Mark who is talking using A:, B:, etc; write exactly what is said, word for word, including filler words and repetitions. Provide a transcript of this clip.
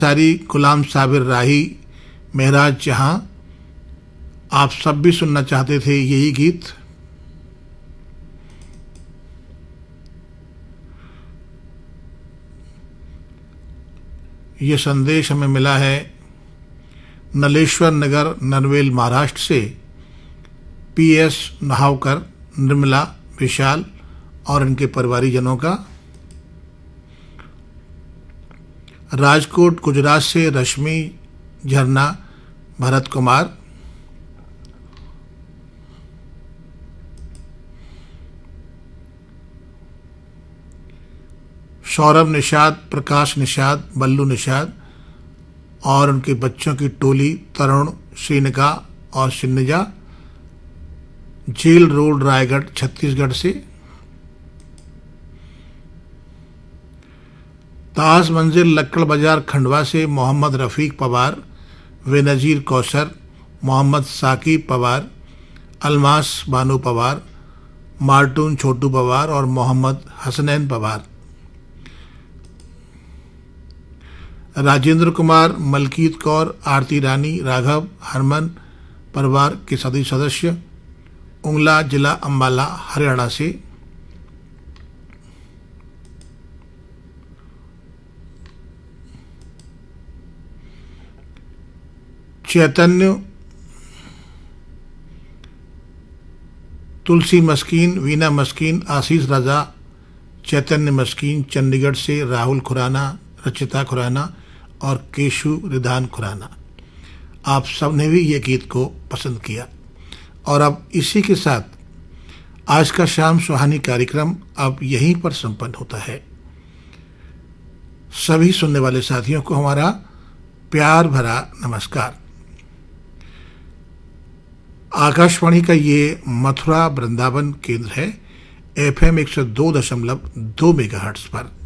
A: सारी गुलाम साबिर राही, महराज जहां, आप सब भी सुनना चाहते थे यही गीत। ये संदेश हमें मिला है नलेश्वर नगर, नरवेल, महाराष्ट्र से पी एस नहावकर, निर्मला, विशाल और इनके परिवारीजनों का। राजकोट, गुजरात से रश्मि, झरना, भरत कुमार। सौरभ निषाद, प्रकाश निषाद, बल्लू निषाद और उनके बच्चों की टोली तरुण, श्रीनिका और शिन्निजा, जेल रोड, रायगढ़, छत्तीसगढ़ से। ताज मंजिल, लक्कड़ बाजार, खंडवा से मोहम्मद रफीक पवार, बेनजीर कौसर, मोहम्मद साकिब पवार, अलमास बानू पवार, मार्टून छोटू पवार और मोहम्मद हसनैन पवार। राजेंद्र कुमार, मलकीत कौर, आरती रानी, राघव, हरमन परिवार के सभी सदस्य, उंगला, जिला अंबाला, हरियाणा से। चैतन्य, तुलसी मस्कीन, वीना मस्कीन, आशीष राजा, चैतन्य मस्कीन, चंडीगढ़ से राहुल खुराना, रचिता खुराना और केशु रिधान खुराना। आप सब ने भी ये गीत को पसंद किया। और अब इसी के साथ आज का शाम सुहानी कार्यक्रम अब यहीं पर संपन्न होता है। सभी सुनने वाले साथियों को हमारा प्यार भरा नमस्कार। आकाशवाणी का ये मथुरा वृंदावन केंद्र है, एफ एम एक सौ दो दशमलव दो मेगाहर्ट्ज पर।